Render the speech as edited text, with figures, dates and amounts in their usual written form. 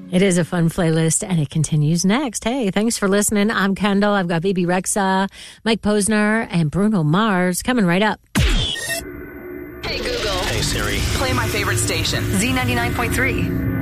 It is a fun playlist, and it continues next. Hey, thanks for listening. I'm Kendall. I've got Baby Rexa, Mike Posner, and Bruno Mars coming right up. Hey, Google. Hey, Siri. Play my favorite station. Z99.3.